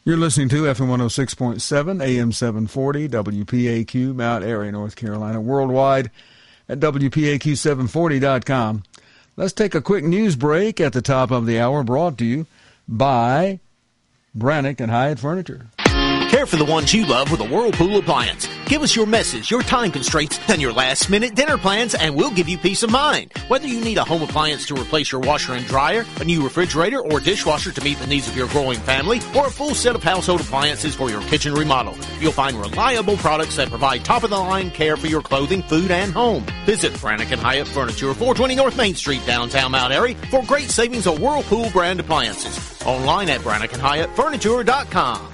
You're listening to FM 106.7, AM 740, WPAQ, Mount Airy, North Carolina, worldwide at WPAQ740.com. Let's take a quick news break at the top of the hour, brought to you by Brannock and Hyatt Furniture. Care for the ones you love with a Whirlpool appliance. Give us your messes, your time constraints, and your last-minute dinner plans, and we'll give you peace of mind. Whether you need a home appliance to replace your washer and dryer, a new refrigerator or dishwasher to meet the needs of your growing family, or a full set of household appliances for your kitchen remodel, you'll find reliable products that provide top-of-the-line care for your clothing, food, and home. Visit Brannock and Hyatt Furniture, 420 North Main Street, downtown Mount Airy, for great savings on Whirlpool brand appliances. Online at BrannockandHyattFurniture.com.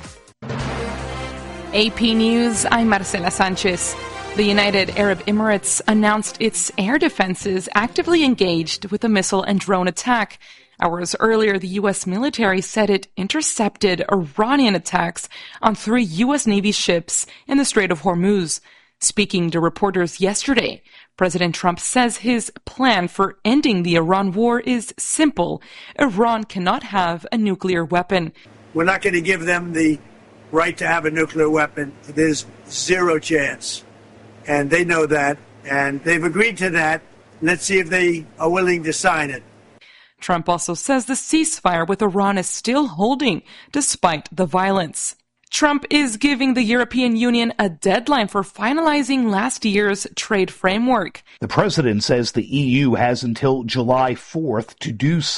AP News, I'm Marcela Sanchez. The United Arab Emirates announced its air defenses actively engaged with a missile and drone attack. Hours earlier, the U.S. military said it intercepted Iranian attacks on 3 U.S. Navy ships in the Strait of Hormuz. Speaking to reporters yesterday, President Trump says his plan for ending the Iran war is simple. Iran cannot have a nuclear weapon. We're not going to give them the right to have a nuclear weapon. There's zero chance. And they know that, and they've agreed to that. Let's see if they are willing to sign it. Trump also says the ceasefire with Iran is still holding despite the violence. Trump is giving the European Union a deadline for finalizing last year's trade framework. The president says the EU has until July 4th to do so.